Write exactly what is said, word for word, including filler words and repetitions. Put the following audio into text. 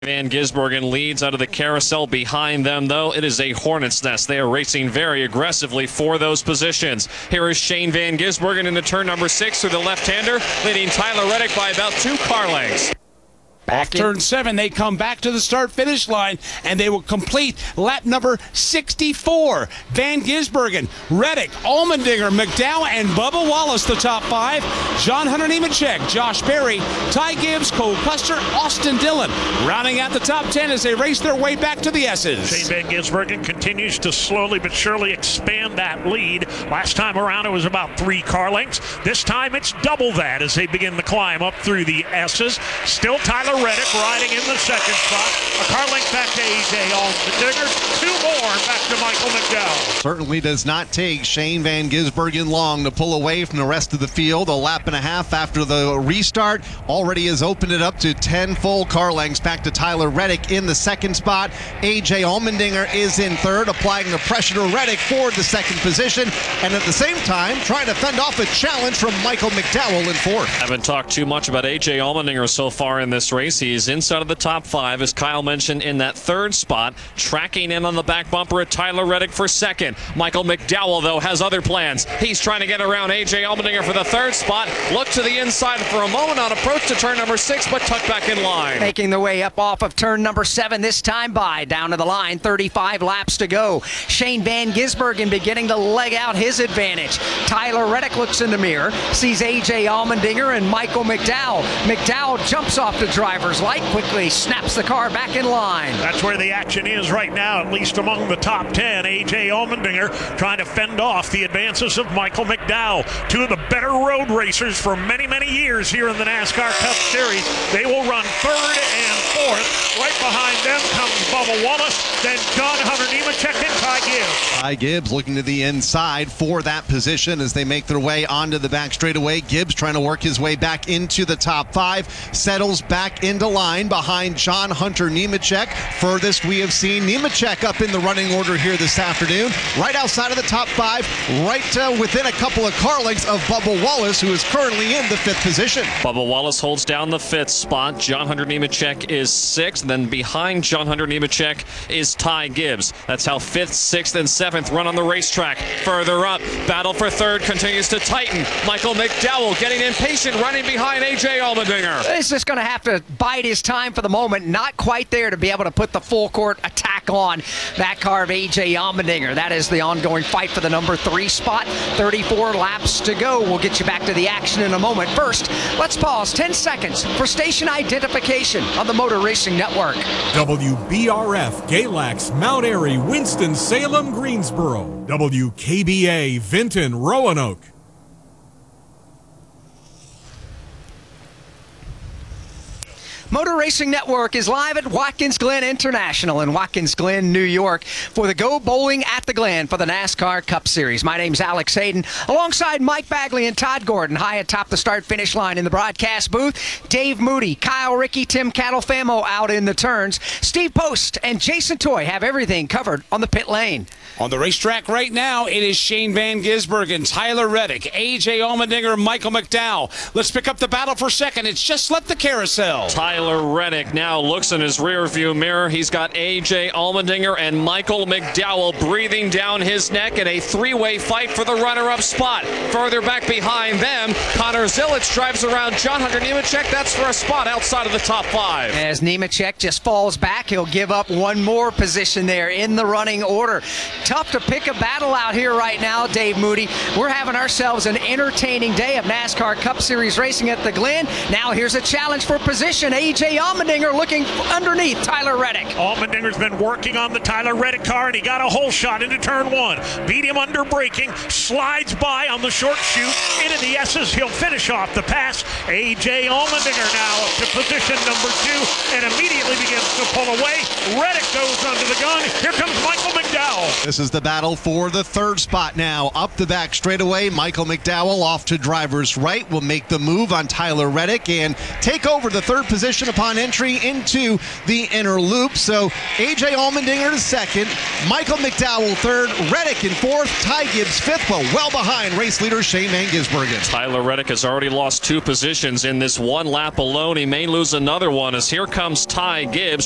Van Gisbergen leads out of the carousel. Behind them, though, it is a hornet's nest. They are racing very aggressively for those positions. Here is Shane Van Gisbergen into turn number six through the left-hander, leading Tyler Reddick by about two car lengths. Off turn seven, they come back to the start-finish line, and they will complete lap number sixty-four. Van Gisbergen, Reddick, Allmendinger, McDowell, and Bubba Wallace, the top five. John Hunter Nemechek, Josh Berry, Ty Gibbs, Cole Custer, Austin Dillon, rounding out the top ten as they race their way back to the S's. Shane Van Gisbergen continues to slowly but surely expand that lead. Last time around, it was about three car lengths. This time, it's double that as they begin the climb up through the S's. Still Tyler Reddick riding in the second spot. A car length back to A J Allmendinger. Two more back to Michael McDowell. Certainly does not take Shane Van Gisbergen long to pull away from the rest of the field. A lap and a half after the restart already has opened it up to ten full car lengths back to Tyler Reddick in the second spot. A J Allmendinger is in third, applying the pressure to Reddick for the second position, and at the same time trying to fend off a challenge from Michael McDowell in fourth. Haven't talked too much about A J Allmendinger so far in this race. He's inside of the top five, as Kyle mentioned, in that third spot, tracking in on the back bumper at Tyler Reddick for second. Michael McDowell, though, has other plans. He's trying to get around A J Allmendinger for the third spot. Look to the inside for a moment on approach to turn number six, but tucked back in line. Making the way up off of turn number seven, this time by down to the line, thirty-five laps to go. Shane Van Gisbergen beginning to leg out his advantage. Tyler Reddick looks in the mirror, sees A J Allmendinger and Michael McDowell. McDowell jumps off the driver's light, quickly snaps the car back in line. That's where the action is right now, at least among the top ten. A J Allmendinger trying to fend off the advances of Michael McDowell. Two of the better road racers for many, many years here in the NASCAR Cup Series. They will run third and fourth. Right behind them comes Bubba Wallace, then John Hunter Nemechek and Ty Gibbs. Ty Gibbs looking to the inside for that position as they make their way onto the back straightaway. Gibbs trying to work his way back into the top five, settles back into line behind John Hunter Nemechek. Furthest we have seen Nemechek up in the running order here this afternoon, right outside of the top five, right uh, within a couple of car lengths of Bubba Wallace, who is currently in the fifth position. Bubba Wallace holds down the fifth spot. John Hunter Nemechek is sixth. Then behind John Hunter Nemechek is Ty Gibbs. That's how fifth, sixth, and seventh run on the racetrack. Further up, battle for third continues to tighten. Michael McDowell getting impatient, running behind A J Allmendinger. He's just going to have to bide his time for the moment. Not quite there to be able to put the full court attack on that car of A J Allmendinger. That is the ongoing fight for the number three spot. thirty-four laps to go. We'll get you back to the action in a moment. First, let's pause ten seconds for station identification on the Motor Racing Network. W B R F, Galax, Mount Airy, Winston-Salem, Greensboro. W K B A, Vinton, Roanoke. Motor Racing Network is live at Watkins Glen International in Watkins Glen, New York for the Go Bowling at the Glen for the NASCAR Cup Series. My name's Alex Hayden, alongside Mike Bagley and Todd Gordon, high atop the start-finish line in the broadcast booth. Dave Moody, Kyle Rickey, Tim Catalfamo out in the turns. Steve Post and Jason Toy have everything covered on the pit lane. On the racetrack right now, it is Shane Van Gisbergen, Tyler Reddick, A J Allmendinger, Michael McDowell. Let's pick up the battle for second. It's just left the carousel. Tyler Reddick now looks in his rearview mirror. He's got A J Allmendinger and Michael McDowell breathing down his neck in a three-way fight for the runner-up spot. Further back behind them, Connor Zillitz drives around John Hunter Nemechek. That's for a spot outside of the top five. As Nemechek just falls back, he'll give up one more position there in the running order. Tough to pick a battle out here right now, Dave Moody. We're having ourselves an entertaining day of NASCAR Cup Series racing at the Glen. Now here's a challenge for position. A J Allmendinger looking underneath Tyler Reddick. Allmendinger's been working on the Tyler Reddick car, and he got a hole shot into turn one. Beat him under braking, slides by on the short chute into the S's. He'll finish off the pass. A J Allmendinger now up to position number two and immediately begins to pull away. Reddick goes under the gun. Here comes Michael McDowell. This is the battle for the third spot now. Up the back straightaway, Michael McDowell off to driver's right will make the move on Tyler Reddick and take over the third position upon entry into the inner loop. So A J Allmendinger is second, Michael McDowell third, Reddick in fourth, Ty Gibbs fifth, but well behind race leader Shane Van Gisbergen. Tyler Reddick has already lost two positions in this one lap alone. He may lose another one as here comes Ty Gibbs.